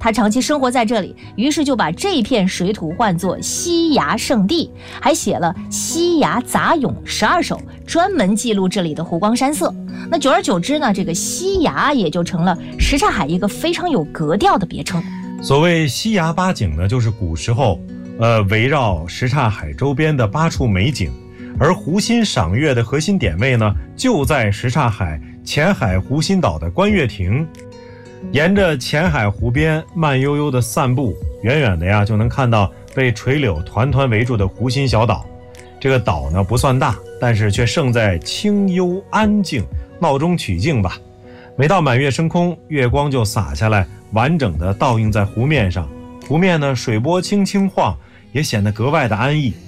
他长期生活在这里，于是就把这片水土唤作西崖圣地，还写了《西崖杂咏12首》，专门记录这里的湖光山色。那久而久之呢，这个西崖也就成了什刹海一个非常有格调的别称。 所谓西崖八景呢，就是古时候围绕什刹海周边的8处美景，而湖心赏月的核心点位呢，就在什刹海前海湖心岛的观月亭。沿着前海湖边慢悠悠的散步，远远的呀就能看到被垂柳团团围住的湖心小岛。这个岛呢不算大，但是却胜在清幽安静，闹中取静吧。每到满月升空，月光就洒下来，完整的倒映在湖面上。湖面呢水波轻轻晃，也显得格外的安逸。